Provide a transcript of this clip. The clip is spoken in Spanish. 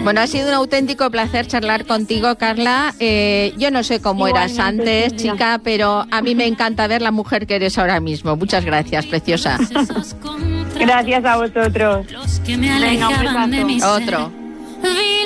Bueno, ha sido un auténtico placer charlar contigo, Carla. Yo no sé cómo eras antes, chica, pero a mí me encanta ver la mujer que eres ahora mismo. Muchas gracias, preciosa. Gracias a vosotros. Venga, un besazo. Otro.